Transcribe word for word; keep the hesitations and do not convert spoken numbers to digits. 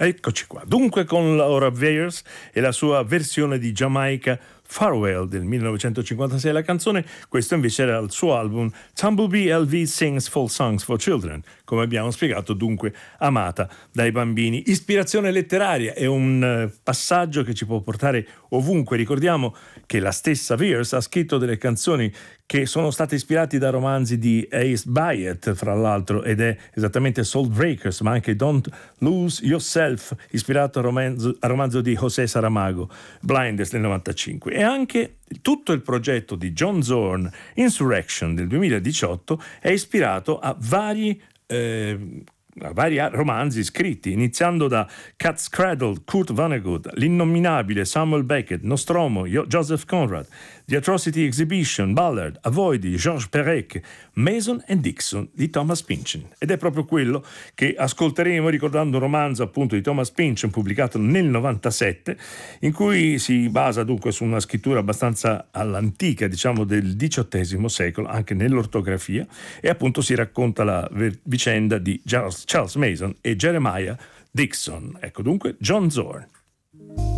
Eccoci qua. Dunque con Laura Vyers e la sua versione di Jamaica Farewell del millenovecentocinquantasei la canzone, questo invece era il suo album Tumblebee L V Sings Folk Songs for Children, come abbiamo spiegato, dunque amata dai bambini. Ispirazione letteraria è un uh, passaggio che ci può portare ovunque. Ricordiamo che la stessa Vyers ha scritto delle canzoni che sono state ispirate da romanzi di Ace Byatt, fra l'altro, ed è esattamente Soul Breakers, ma anche Don't Lose Yourself, ispirato a romanzo, a romanzo di José Saramago, Blinders del novantacinque. E anche tutto il progetto di John Zorn, Insurrection del duemiladiciotto, è ispirato a vari eh, a vari romanzi scritti, iniziando da Cat's Cradle, Kurt Vonnegut, L'innominabile, Samuel Beckett, Nostromo, Joseph Conrad, The Atrocity Exhibition, Ballard, Avoid di Georges Perec, Mason and Dixon di Thomas Pynchon. Ed è proprio quello che ascolteremo ricordando un romanzo appunto di Thomas Pynchon pubblicato nel novantasette, in cui si basa dunque su una scrittura abbastanza all'antica, diciamo del diciottesimo secolo, anche nell'ortografia, e appunto si racconta la vicenda di Charles Charles Mason e Jeremiah Dixon. Ecco dunque John Zorn.